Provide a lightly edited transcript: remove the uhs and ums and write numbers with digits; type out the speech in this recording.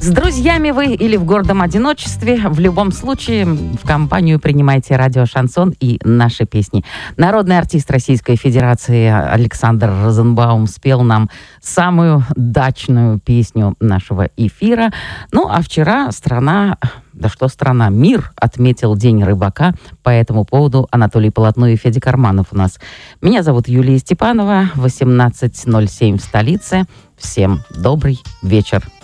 С друзьями вы или в гордом одиночестве, в любом случае в компанию принимайте радио «Шансон» и наши песни. Народный артист Российской Федерации Александр Розенбаум спел нам самую дачную песню нашего эфира. Ну, а вчера мир отметил День рыбака. По этому поводу Анатолий Полотно и Федя Карманов у нас. Меня зовут Юлия Степанова, 18:07 в столице. Всем добрый вечер.